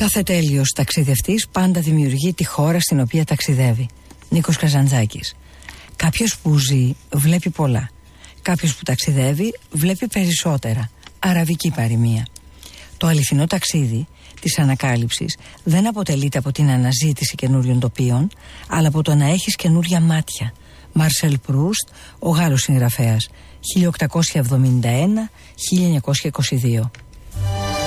Κάθε τέλειος ταξιδευτής πάντα δημιουργεί τη χώρα στην οποία ταξιδεύει. Νίκος Καζαντζάκης. Κάποιος που ζει βλέπει πολλά. Κάποιος που ταξιδεύει βλέπει περισσότερα. Αραβική παροιμία. Το αληθινό ταξίδι της ανακάλυψης δεν αποτελείται από την αναζήτηση καινούριων τοπίων, αλλά από το να έχεις καινούρια μάτια. Μάρσελ Προύστ, ο Γάλλος συγγραφέας, 1871-1922.